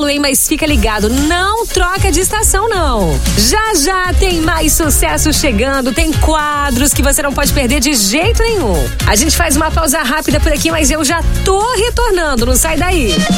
Paulo, hein? Mas fica ligado, não troca de estação, não. Já já tem mais sucesso chegando, tem quadros que você não pode perder de jeito nenhum. A gente faz uma pausa rápida por aqui, mas eu já tô retornando, não sai daí.